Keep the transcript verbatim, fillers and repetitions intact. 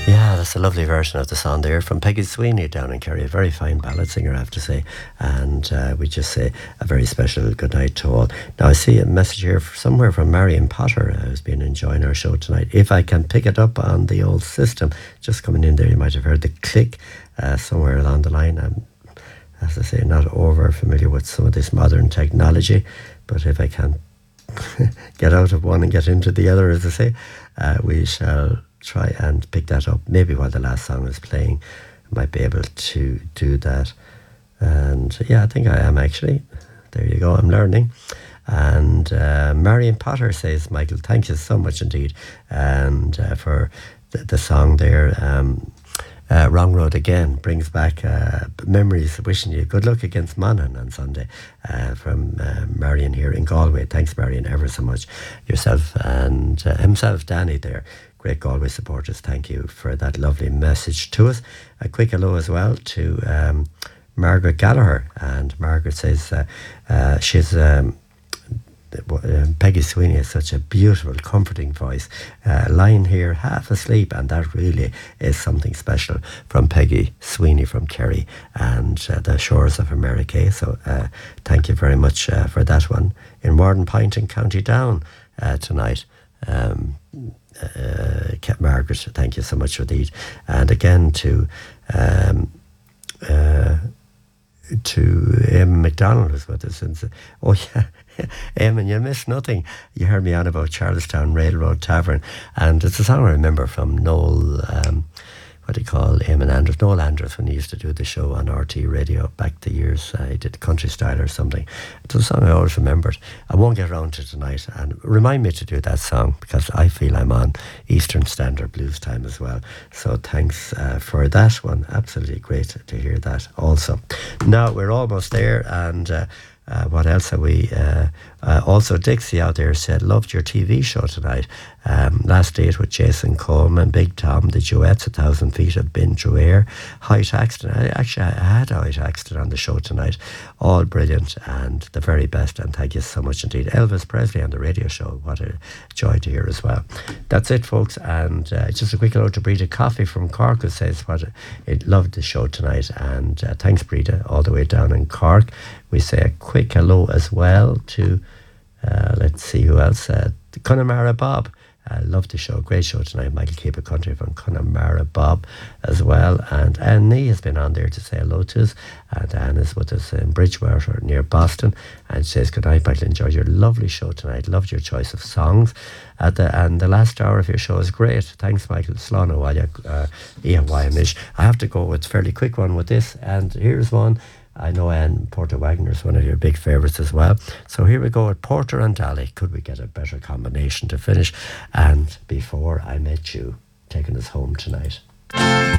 Yeah, that's a lovely version of the song there from Peggy Sweeney down in Kerry. A very fine ballad singer, I have to say. And uh, we just say a very special good night to all. Now, I see a message here somewhere from Marion Potter, uh, who's been enjoying our show tonight. If I can pick it up on the old system, just coming in there, you might have heard the click uh, somewhere along the line. I'm, as I say, not over familiar with some of this modern technology, but if I can get out of one and get into the other, as I say, uh, we shall try and pick that up. Maybe while the last song is playing, I might be able to do that. And yeah, I think I am actually. There you go, I'm learning. And uh, Marion Potter says, Michael, thank you so much indeed. And uh, for the, the song there, um, uh, Wrong Road Again, brings back uh, memories. Wishing you good luck against Monaghan on Sunday uh, from uh, Marion here in Galway. Thanks, Marion, ever so much. Yourself and uh, himself, Danny there. Great Galway supporters, thank you for that lovely message to us. A quick hello as well to um, Margaret Gallagher. And Margaret says uh, uh, she's... Um, Um, Peggy Sweeney has such a beautiful, comforting voice, uh, lying here half asleep, and that really is something special from Peggy Sweeney from Kerry and uh, the shores of America. So uh, thank you very much uh, for that one. In Wardenpint in County Down uh, tonight. Um, uh, Margaret, thank you so much for these. And again to um, uh, to Eamon McDonald was with us. And, oh yeah, Eamon, you missed nothing. You heard me on about Charlestown Railroad Tavern, and it's a song I remember from Noel, um, what do you call Eamon Andrews, Noel Andrews, when he used to do the show on R T Radio back the years. Uh, he did Country Style or something. It's a song I always remembered. I won't get around to tonight, and remind me to do that song because I feel I'm on Eastern Standard Blues time as well. So thanks uh, for that one. Absolutely great to hear that also. Now we're almost there, and uh, Uh, what else have we? Uh, uh, also, Dixie out there said, loved your T V show tonight. Um, last date with Jason Coleman, Big Tom, the duets, A Thousand Feet of Been Through Air, Height Accident. I, actually, I had a Height Accident on the show tonight. All brilliant and the very best. And thank you so much indeed. Elvis Presley on the radio show. What a joy to hear as well. That's it, folks. And uh, just a quick hello to Breda Coffee from Cork, who says, what it loved the show tonight. And uh, thanks, Breda, all the way down in Cork. We say a quick hello as well to, uh, let's see who else, uh, Connemara Bob. I uh, love the show. Great show tonight. Michael Keep It Country from Connemara Bob as well. And Anne Nee has been on there to say hello to us. And Anne is with us in Bridgewater near Boston. And she says, good night, Michael. Enjoyed your lovely show tonight. Loved your choice of songs. At the, and the last hour of your show is great. Thanks, Michael. Slán Whaile, uh, Ian Wyamish. I have to go with a fairly quick one with this. And here's one. I know Anne Porter Wagner is one of your big favourites as well. So here we go at Porter and Daly. Could we get a better combination to finish? And Before I Met You, taking us home tonight.